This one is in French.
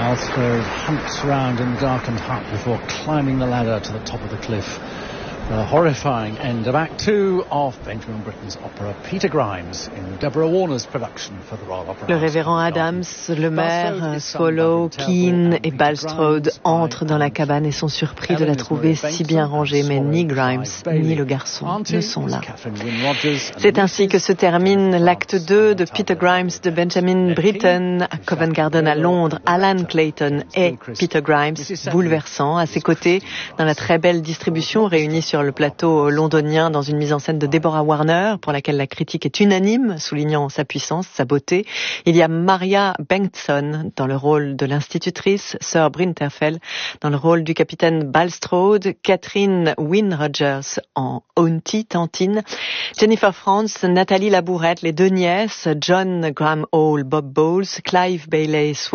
Balstrode hunts around in the darkened hut before climbing the ladder to the top of the cliff. The horrifying end of Act 2 of Benjamin Britten's opera Peter Grimes in Deborah Warner's production for the Royal Opera House. Le révérend Adams, le maire, Swallow, Keane et Balstrode entrent dans la cabane et sont surpris de la trouver si bien rangée, mais ni Grimes ni le garçon ne sont là. C'est ainsi que se termine l'acte 2 de Peter Grimes de Benjamin Britten à Covent Garden à Londres. Alan Clayton et Peter Grimes, bouleversant, à ses côtés dans la très belle distribution réunie sur le plateau londonien dans une mise en scène de Deborah Warner pour laquelle la critique est unanime, soulignant sa puissance, sa beauté. Il y a Maria Bengtsson dans le rôle de l'institutrice, Sir Brinterfell dans le rôle du capitaine Balstrode, Catherine Wynne Rogers en Auntie, Tantine, Jennifer Frantz, Nathalie Labourette, les deux nièces, John Graham Hall, Bob Bowles, Clive Bailey,